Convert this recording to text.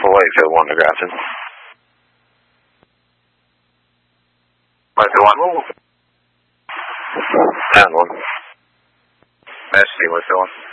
Whitefield 1 to Grafton. Whitefield 1. And 1. Mass City, Whitefield 1.